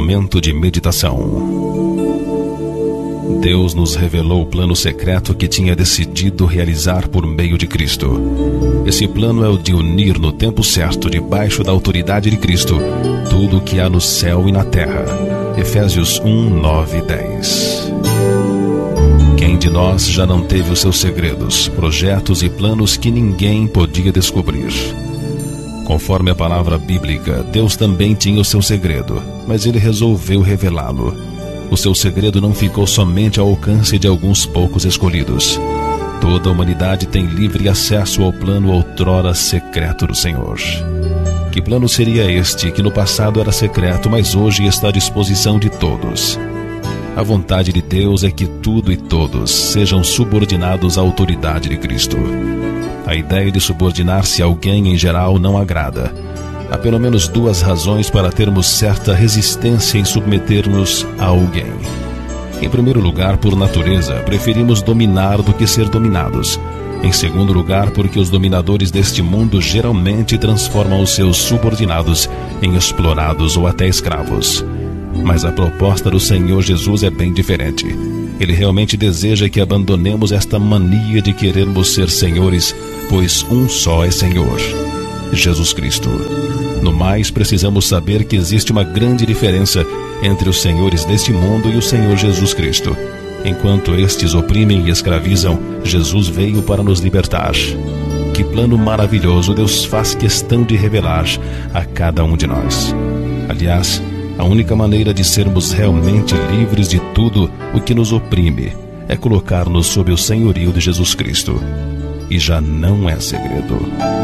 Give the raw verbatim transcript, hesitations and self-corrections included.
Momento de meditação. Deus nos revelou o plano secreto que tinha decidido realizar por meio de Cristo. Esse plano é o de unir no tempo certo, debaixo da autoridade de Cristo, tudo o que há no céu e na terra. Efésios um, nove e dez. Quem de nós já não teve os seus segredos, projetos e planos que ninguém podia descobrir? Conforme a palavra bíblica, Deus também tinha o seu segredo, mas Ele resolveu revelá-lo. O seu segredo não ficou somente ao alcance de alguns poucos escolhidos. Toda a humanidade tem livre acesso ao plano outrora secreto do Senhor. Que plano seria este, que no passado era secreto, mas hoje está à disposição de todos? A vontade de Deus é que tudo e todos sejam subordinados à autoridade de Cristo. A ideia de subordinar-se a alguém em geral não agrada. Há pelo menos duas razões para termos certa resistência em submeter-nos a alguém. Em primeiro lugar, por natureza, preferimos dominar do que ser dominados. Em segundo lugar, porque os dominadores deste mundo geralmente transformam os seus subordinados em explorados ou até escravos. Mas a proposta do Senhor Jesus é bem diferente. Ele realmente deseja que abandonemos esta mania de querermos ser senhores, pois um só é Senhor: Jesus Cristo. No mais, precisamos saber que existe uma grande diferença entre os senhores deste mundo e o Senhor Jesus Cristo. Enquanto estes oprimem e escravizam, Jesus veio para nos libertar. Que plano maravilhoso Deus faz questão de revelar a cada um de nós. Aliás, a única maneira de sermos realmente livres de tudo o que nos oprime é colocar-nos sob o senhorio de Jesus Cristo. E já não é segredo.